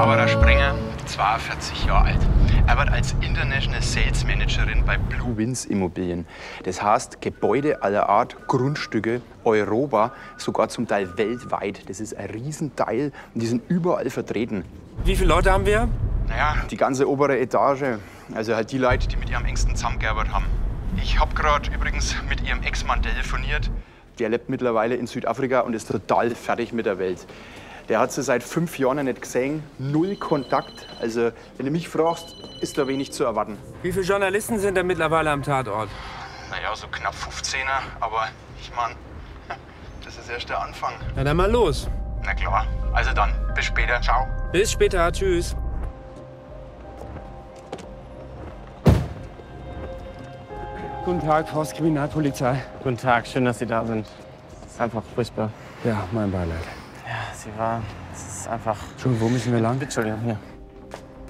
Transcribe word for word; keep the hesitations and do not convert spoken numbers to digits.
Barbara Sprenger, zweiundvierzig Jahre alt. Er wird als International Sales Managerin bei Blue Winds Immobilien. Das heißt, Gebäude aller Art, Grundstücke, Europa, sogar zum Teil weltweit. Das ist ein Riesenteil und die sind überall vertreten. Wie viele Leute haben wir? Naja, die ganze obere Etage. Also halt die Leute, die mit ihrem engsten zusammengearbeitet haben. Ich habe gerade übrigens mit ihrem Ex-Mann telefoniert. Der lebt mittlerweile in Südafrika und ist total fertig mit der Welt. Der hat sie seit fünf Jahren nicht gesehen, null Kontakt. Also, wenn du mich fragst, ist da wenig zu erwarten. Wie viele Journalisten sind denn mittlerweile am Tatort? Naja, so knapp fünfzehner, aber ich mein, das ist erst der Anfang. Na dann mal los. Na klar, also dann, bis später, ciao. Bis später, tschüss. Guten Tag, Forstkriminalpolizei. Guten Tag, schön, dass Sie da sind. Das ist einfach furchtbar. Ja, mein Beileid. Ja, sie war. Das ist einfach. Entschuldigung, wo müssen wir lang? Entschuldigung, hier.